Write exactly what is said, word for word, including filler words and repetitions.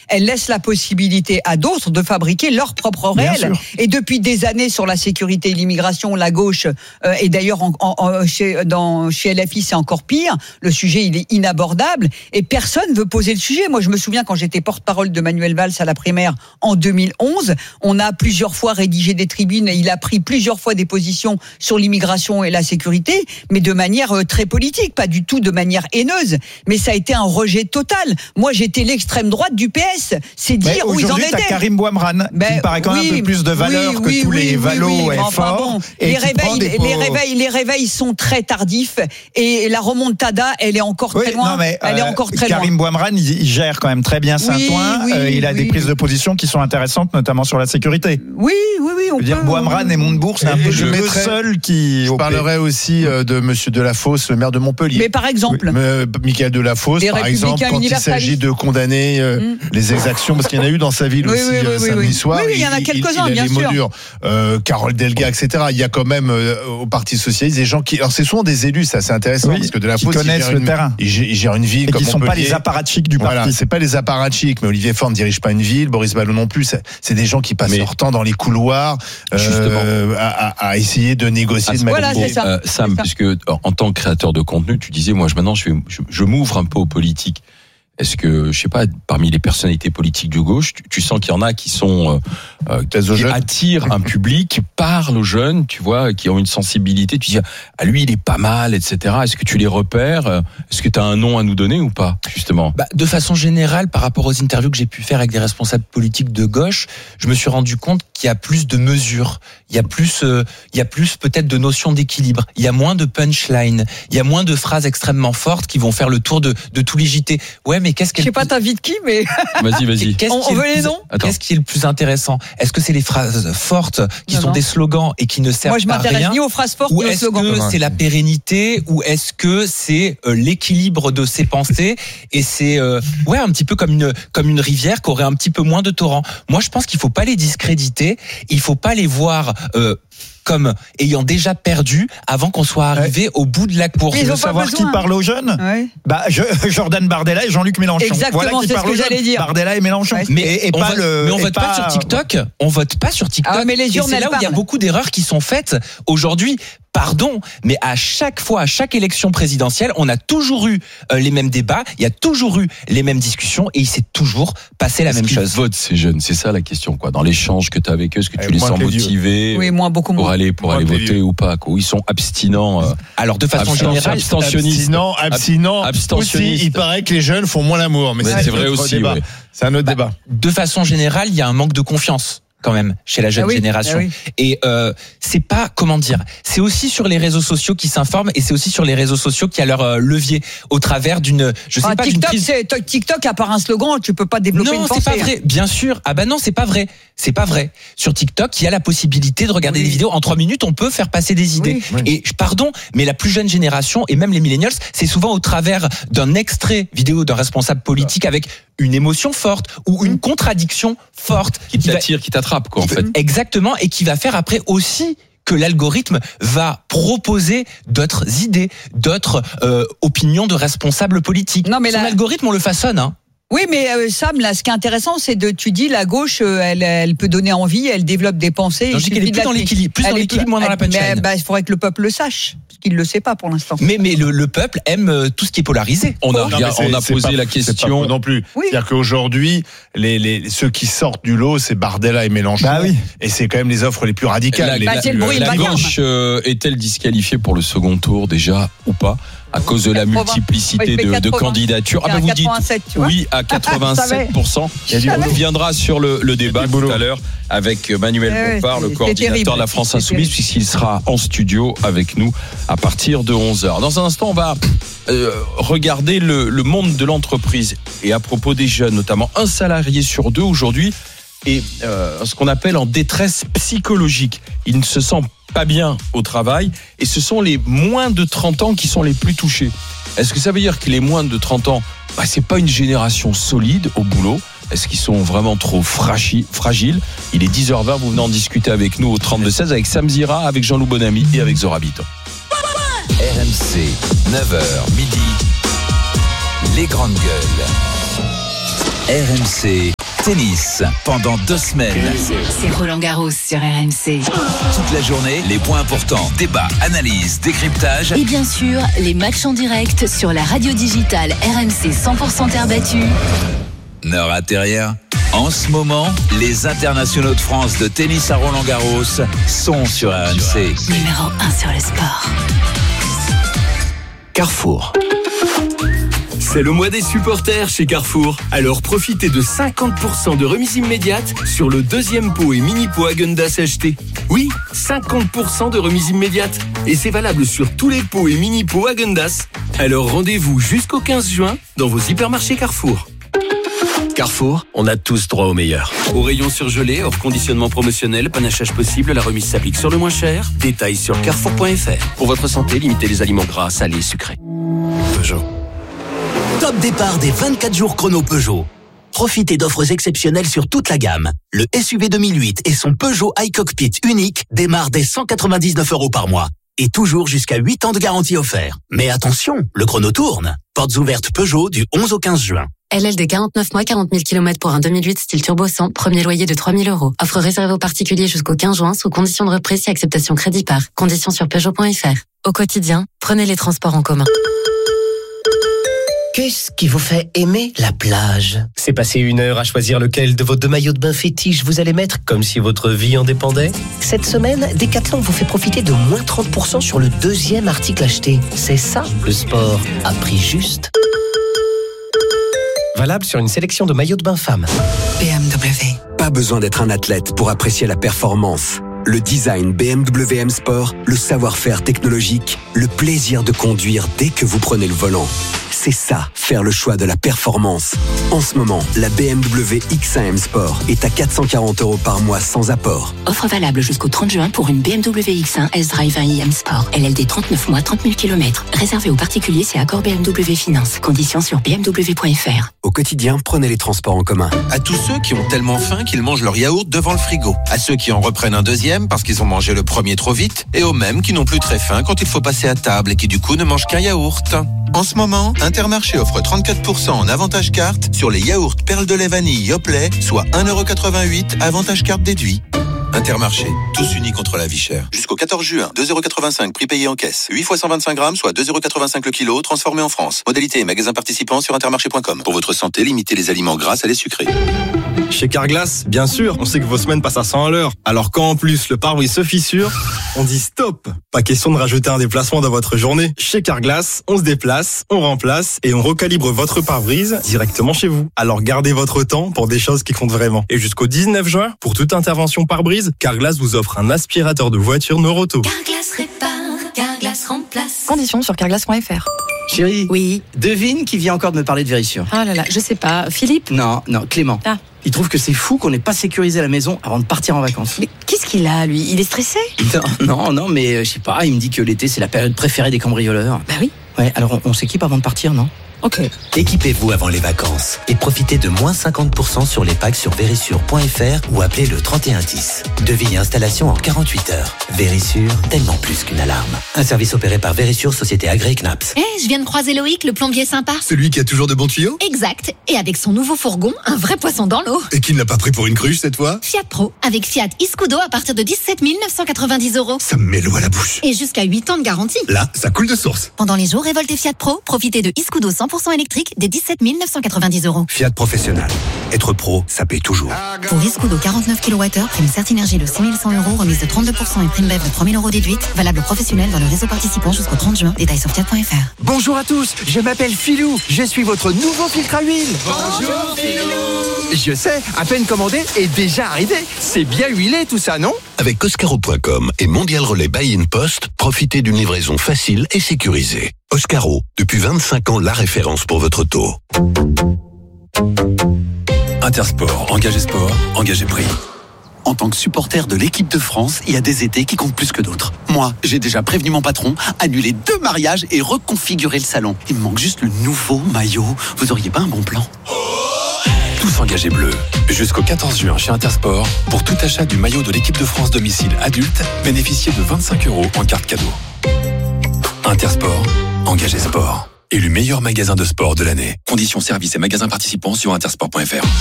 elle laisse la possibilité à d'autres de fabriquer leur propre réel. Et depuis des années sur la sécurité et l'immigration, la gauche, euh, et d'ailleurs en, en, en, chez, dans, chez L F I c'est encore pire, le sujet il est inabordable et personne veut poser le sujet. Moi je me souviens quand j'étais porte-parole de Manuel Valls à la primaire en deux mille onze, on a plusieurs fois rédigé des tribunes et il a pris plusieurs fois des positions sur l'immigration et la sécurité, mais de manière euh, très politique, pas du tout de manière haineuse. Mais ça a été un rejet total. Moi j'étais l'extrême droite du P S, c'est dire où ils en étaient. T'as Karim Bouamrane, ben, qui me paraît quand même oui, un peu plus de valeur oui, que oui, tous oui, les valos oui, oui, et enfin, forts. Bon, et les, réveils, les, les, réveils, les réveils sont très tardifs et la remontada, elle est encore oui, très loin. Non mais, elle euh, est encore très Karim loin. Bouamrane, il, il gère quand même très bien Saint-Ouen. Oui, oui, euh, il a oui, des prises oui. de position qui sont intéressantes, notamment sur la sécurité. Oui, oui, oui. On Je veux peut, dire, Bouamrane et Montebourg, c'est un peu le seul qui. Je parlerai aussi de Monsieur Delafosse, le maire de Montpellier. Mais par exemple. Michael Delafosse, par exemple, quand il s'agit de condamner mm. les exactions, parce qu'il y en a eu dans sa ville aussi oui, oui, oui, samedi oui. soir. Oui, il y en a quelques-uns, il, il bien a les sûr. mots durs. Euh, Carole Delga, et cetera. Il y a quand même euh, au Parti socialiste des gens qui. Alors c'est souvent des élus, ça c'est intéressant oui, parce que Delafosse qui connaissent le une, terrain. Il gère une ville et comme qui sont Montpellier. Pas les apparatchiks du voilà, parti. C'est pas les apparatchiks, mais Olivier Faure ne dirige pas une ville, Boris Ballot non plus. C'est, c'est des gens qui passent mais leur temps dans les couloirs euh, à, à, à essayer de négocier ah, de manière. Voilà, c'est ça. Euh, Sam, c'est ça. Puisque en tant que créateur de contenu, tu disais, moi, je, maintenant, je, je, je m'ouvre un peu aux politiques. Est-ce que, je sais pas, parmi les personnalités politiques de gauche, tu, tu sens qu'il y en a qui sont euh, qui attirent un public, qui parlent aux jeunes, tu vois, qui ont une sensibilité. Tu dis, ah lui, il est pas mal, et cetera. Est-ce que tu les repères ? Est-ce que tu as un nom à nous donner ou pas, justement ? Bah, de façon générale, par rapport aux interviews que j'ai pu faire avec des responsables politiques de gauche, je me suis rendu compte qu'il y a plus de mesures, il y a plus, euh, il y a plus peut-être de notions d'équilibre, il y a moins de punchline, il y a moins de phrases extrêmement fortes qui vont faire le tour de, de tous les J T. Ouais, mais qu'est-ce qu'elle... Je sais pas ta vie de qui, mais... Vas-y, vas-y. Qu'est-ce on, on veut les noms. Qu'est-ce qui est le plus intéressant ? Est-ce que c'est les phrases fortes qui non, sont non. des slogans et qui ne servent à rien ? Moi, je m'intéresse ni aux phrases fortes ni aux slogans. Ou est-ce que c'est la pérennité ? Ou est-ce que c'est euh, l'équilibre de ses pensées ? Et c'est euh, ouais un petit peu comme une comme une rivière qui aurait un petit peu moins de torrents. Moi, je pense qu'il faut pas les discréditer. Il faut pas les voir. Euh, comme ayant déjà perdu avant qu'on soit arrivé ouais. au bout de la course. Tu veux savoir besoin. Qui parle aux jeunes ? ouais. Bah, je, Jordan Bardella et Jean-Luc Mélenchon. Exactement, voilà qui c'est parle ce que j'allais dire. Bardella et Mélenchon. Ouais. Mais, et, et on pas vote, le, mais on et vote pas, pas sur TikTok. On vote pas sur TikTok. Ah, mais les et c'est là où il y a beaucoup d'erreurs qui sont faites aujourd'hui. Pardon, mais à chaque fois, à chaque élection présidentielle, on a toujours eu euh, les mêmes débats, il y a toujours eu les mêmes discussions et il s'est toujours passé la est-ce même qu'ils chose. Votent ces jeunes, c'est ça la question, quoi. Dans l'échange que tu as avec eux, est-ce que tu euh, les sens motivés oui, moi, beaucoup pour moins. aller pour moi, aller voter ou pas, quoi. Ou ils sont abstinents euh, Alors de façon abstinents, générale, abstentionnistes. Abstinents, abstinents. Abstentionnistes. Aussi, il paraît que les jeunes font moins l'amour, mais ouais, c'est, c'est vrai aussi. Débat. Ouais. C'est un autre bah, débat. De façon générale, il y a un manque de confiance. Quand même chez la jeune ah oui, génération ah oui. et euh, c'est pas comment dire c'est aussi sur les réseaux sociaux qui s'informent et c'est aussi sur les réseaux sociaux qui a leur euh, levier au travers d'une je sais ah, pas TikTok d'une prise... c'est TikTok à part un slogan tu peux pas développer non, une pensée. Non c'est pas vrai bien sûr ah bah non c'est pas vrai c'est pas vrai sur TikTok il y a la possibilité de regarder oui. des vidéos en trois minutes on peut faire passer des idées oui. et pardon mais la plus jeune génération et même les millennials c'est souvent au travers d'un extrait vidéo d'un responsable politique ah. avec une émotion forte ou une contradiction forte qui t'attire, qui t'attrape quoi en fait. Exactement et qui va faire après aussi que l'algorithme va proposer d'autres idées, d'autres euh, opinions de responsables politiques. Non mais Son la... algorithme on le façonne hein. Oui, mais euh, Sam, là, ce qui est intéressant, c'est de, tu dis, la gauche, euh, elle, elle peut donner envie, elle développe des pensées. Non, je dis qu'elle est plus dans l'équilibre, plus dans l'équilibre, moins dans la punchline. Mais bah, il faudrait que le peuple le sache, parce qu'il le sait pas pour l'instant. Mais mais le, le peuple aime euh, tout ce qui est polarisé. On a, non, regard, on a posé pas, la question non plus. Oui. C'est-à-dire qu'aujourd'hui, les, les ceux qui sortent du lot, c'est Bardella et Mélenchon. Bah oui. Et c'est quand même les offres les plus radicales. La, les, bah, la, c'est le bruit, la le gauche euh, est-elle disqualifiée pour le second tour déjà ou pas? À cause de la multiplicité de, de candidatures. Ah ben vous dites oui à quatre-vingt-sept pour cent. On reviendra sur le, le débat tout à l'heure avec Manuel ouais, Bompard, le coordinateur de la France Insoumise, puisqu'il sera en studio avec nous à partir de onze heures. Dans un instant, on va euh, regarder le, le monde de l'entreprise. Et à propos des jeunes, notamment un salarié sur deux aujourd'hui est euh, ce qu'on appelle en détresse psychologique. Il ne se sent pas bien au travail et ce sont les moins de trente ans qui sont les plus touchés. Est-ce que ça veut dire que les moins de trente ans, bah, c'est pas une génération solide au boulot? Est-ce qu'ils sont vraiment trop fragiles? Il est dix heures vingt, vous venez en discuter avec nous au trente-deux seize avec Sam Zira, avec Jean-Loup Bonamy et avec Zora Bito. R M C, neuf heures midi, les grandes gueules. R M C. tennis, pendant deux semaines. C'est Roland Garros sur R M C. Toute la journée, les points importants, débats, analyses, décryptage. Et bien sûr, les matchs en direct sur la radio digitale R M C cent pour cent terre battue. Ne ratez rien. En ce moment, les internationaux de France de tennis à Roland Garros sont sur R M C. Numéro un sur le sport. Carrefour. C'est le mois des supporters chez Carrefour. Alors profitez de cinquante pour cent de remise immédiate sur le deuxième pot et mini pot Häagen-Dazs acheté. Oui, cinquante pour cent de remise immédiate. Et c'est valable sur tous les pots et mini pots Häagen-Dazs. Alors rendez-vous jusqu'au quinze juin dans vos hypermarchés Carrefour. Carrefour, on a tous droit au meilleur. Au rayon surgelé, hors conditionnement promotionnel, panachage possible, la remise s'applique sur le moins cher. Détails sur carrefour point f r. Pour votre santé, limitez les aliments gras, salés, sucrés. Peugeot. Top départ des vingt-quatre jours chrono Peugeot. Profitez d'offres exceptionnelles sur toute la gamme. Le S U V deux mille huit et son Peugeot iCockpit unique démarrent dès cent quatre-vingt-dix-neuf euros par mois. Et toujours jusqu'à huit ans de garantie offert. Mais attention, le chrono tourne. Portes ouvertes Peugeot du onze au quinze juin. L L D quarante-neuf mois, quarante mille kilomètres pour un deux mille huit style turbo cent, premier loyer de trois mille euros. Offre réservée aux particuliers jusqu'au quinze juin sous condition de reprise et acceptation crédit par. Conditions sur peugeot point f r. Au quotidien, prenez les transports en commun. Qu'est-ce qui vous fait aimer la plage? C'est passer une heure à choisir lequel de vos deux maillots de bain fétiches vous allez mettre comme si votre vie en dépendait? Cette semaine, Decathlon vous fait profiter de moins trente pour cent sur le deuxième article acheté. C'est ça, le sport à prix juste. Valable sur une sélection de maillots de bain femmes. B M W. Pas besoin d'être un athlète pour apprécier la performance. Le design B M W M Sport, le savoir-faire technologique, le plaisir de conduire dès que vous prenez le volant. C'est ça, faire le choix de la performance. En ce moment, la B M W X un M Sport est à quatre cent quarante euros par mois sans apport. Offre valable jusqu'au trente juin pour une B M W X un S-Drive un i M Sport. L L D trente-neuf mois, trente mille kilomètres. Réservé aux particuliers, c'est accord B M W Finance. Conditions sur b m w point f r. Au quotidien, prenez les transports en commun. À tous ceux qui ont tellement faim qu'ils mangent leur yaourt devant le frigo. À ceux qui en reprennent un deuxième parce qu'ils ont mangé le premier trop vite. Et aux mêmes qui n'ont plus très faim quand il faut passer à table et qui du coup ne mangent qu'un yaourt. En ce moment, Intermarché offre trente-quatre pour cent en avantage carte sur les yaourts perles de lait vanille Yoplait, soit un euro quatre-vingt-huit, avantage carte déduit. Intermarché, tous unis contre la vie chère. Jusqu'au quatorze juin, deux euros quatre-vingt-cinq, prix payé en caisse. huit fois cent vingt-cinq grammes, soit deux euros quatre-vingt-cinq le kilo, transformé en France. Modalité et magasin participant sur intermarché point com. Pour votre santé, limitez les aliments gras, salés, sucrés. Chez Carglass, bien sûr, on sait que vos semaines passent à cent à l'heure. Alors quand en plus le pare-brise se fissure, on dit stop. Pas question de rajouter un déplacement dans votre journée. Chez Carglass, on se déplace, on remplace et on recalibre votre pare-brise directement chez vous. Alors gardez votre temps pour des choses qui comptent vraiment. Et jusqu'au dix-neuf juin, pour toute intervention pare-brise, Carglass vous offre un aspirateur de voiture Noroto. Carglass répare, Carglass remplace. Conditions sur carglass point f r. Chérie, oui. Devine qui vient encore de me parler de Vérissure. Ah là là, je sais pas. Philippe? Non, non, Clément. Ah. Il trouve que c'est fou qu'on n'ait pas sécurisé la maison avant de partir en vacances. Mais qu'est-ce qu'il a, lui? Il est stressé? Non, non, non, mais je sais pas, il me dit que l'été c'est la période préférée des cambrioleurs. Bah oui. Ouais, alors on, on s'équipe avant de partir, non? Ok. Équipez-vous avant les vacances et profitez de moins cinquante pour cent sur les packs sur vérissure point f r ou appelez le trente et un dix. Devis et installation en quarante-huit heures. Vérissure, tellement plus qu'une alarme. Un service opéré par Vérissure, société agréée C N A P S. Eh, hey, je viens de croiser Loïc, le plombier sympa. Celui qui a toujours de bons tuyaux? Exact. Et avec son nouveau fourgon, un vrai poisson dans l'eau. Et qui ne l'a pas pris pour une cruche cette fois? Fiat Pro, avec Fiat Iscudo à partir de dix-sept mille neuf cent quatre-vingt-dix euros. Ça me met l'eau à la bouche. Et jusqu'à huit ans de garantie. Là, ça coule de source. Pendant les jours révoltés Fiat Pro, profitez de Iscudo cent pour cent électrique des dix-sept mille neuf cent quatre-vingt-dix euros. Fiat Professionnel. Être pro, ça paye toujours. Pour Iscudo quarante-neuf kilowattheures, prime Certinergie de six mille cent euros, remise de trente-deux pour cent et prime B E V de trois mille euros déduite. Valable professionnel dans le réseau participant jusqu'au trente juin. Détails sur fiat point f r. Bonjour à tous, je m'appelle Philou. Je suis votre nouveau filtre à huile. Bonjour Philou. Je sais, à peine commandé et déjà arrivé. C'est bien huilé tout ça, non? Avec Oscaro point com et Mondial Relais Buy-in Post, profitez d'une livraison facile et sécurisée. Oscaro, depuis vingt-cinq ans, la référence pour votre taux. Intersport, engagé sport, engagé prix. En tant que supporter de l'équipe de France, il y a des étés qui comptent plus que d'autres. Moi, j'ai déjà prévenu mon patron, annulé deux mariages et reconfiguré le salon. Il me manque juste le nouveau maillot. Vous auriez pas un bon plan? Tous engagés bleus. Jusqu'au quatorze juin chez Intersport, pour tout achat du maillot de l'équipe de France domicile adulte, bénéficiez de vingt-cinq euros en carte cadeau. Intersport, engagé sport. Élu meilleur magasin de sport de l'année. Conditions, services et magasins participants sur intersport point f r.